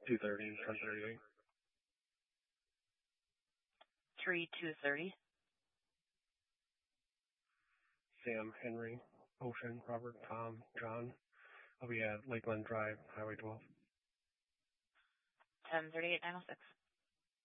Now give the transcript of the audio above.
2:30 and 10:30. 2:30. Sam, Henry, Ocean, Robert, Tom, John. I'll be at Lakeland Drive, Highway 12. 10:38, 906.